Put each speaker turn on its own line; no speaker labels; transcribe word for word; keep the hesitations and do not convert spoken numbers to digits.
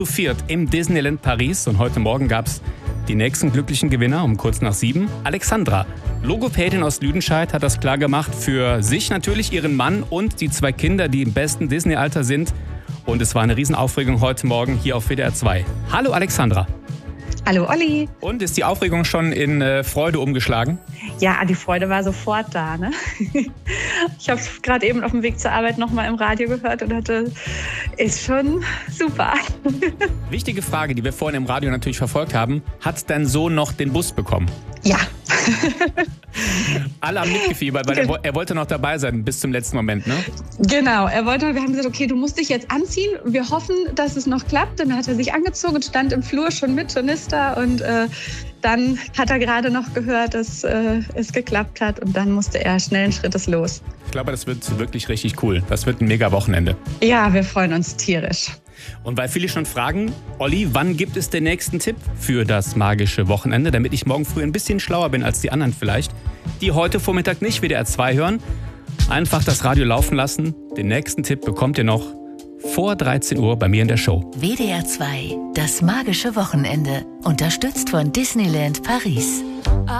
Zu viert im Disneyland Paris und heute Morgen gab es die nächsten glücklichen Gewinner um kurz nach sieben. Alexandra, Logopädin aus Lüdenscheid, hat das klar gemacht für sich natürlich, ihren Mann und die zwei Kinder, die im besten Disney-Alter sind. Und es war eine Riesenaufregung heute Morgen hier auf W D R zwei. Hallo Alexandra.
Hallo Olli.
Und ist die Aufregung schon in äh, Freude umgeschlagen?
Ja, die Freude war sofort da. Ne? Ich habe es gerade eben auf dem Weg zur Arbeit nochmal im Radio gehört und hatte, ist schon super.
Wichtige Frage, die wir vorhin im Radio natürlich verfolgt haben. Hat dein Sohn noch den Bus bekommen?
Ja.
Alle haben mitgefiebert, weil er, er wollte noch dabei sein bis zum letzten Moment, ne?
Genau, er wollte, wir haben gesagt, okay, du musst dich jetzt anziehen. Wir hoffen, dass es noch klappt. Und dann hat er sich angezogen und stand im Flur schon mit, schon ist da. Und äh, dann hat er gerade noch gehört, dass äh, es geklappt hat. Und dann musste er schnellen Schrittes los.
Ich glaube, das wird wirklich richtig cool. Das wird ein mega Wochenende.
Ja, wir freuen uns tierisch.
Und weil viele schon fragen, Olli, wann gibt es den nächsten Tipp für das magische Wochenende, damit ich morgen früh ein bisschen schlauer bin als die anderen vielleicht, die heute Vormittag nicht W D R zwei hören, einfach das Radio laufen lassen. Den nächsten Tipp bekommt ihr noch vor dreizehn Uhr bei mir in der Show.
W D R zwei, das magische Wochenende, unterstützt von Disneyland Paris.